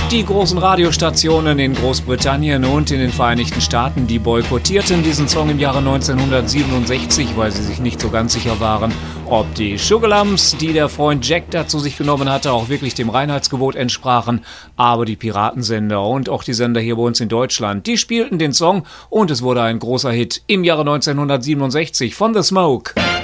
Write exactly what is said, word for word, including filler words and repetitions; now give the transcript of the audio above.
Die großen Radiostationen in Großbritannien und in den Vereinigten Staaten, die boykottierten diesen Song im Jahre neunzehnhundertsiebenundsechzig, weil sie sich nicht so ganz sicher waren, ob die Sugar Lumps, die der Freund Jack da zu sich genommen hatte, auch wirklich dem Reinheitsgebot entsprachen. Aber die Piratensender und auch die Sender hier bei uns in Deutschland, die spielten den Song und es wurde ein großer Hit im Jahre neunzehnhundertsiebenundsechzig von The Smoke.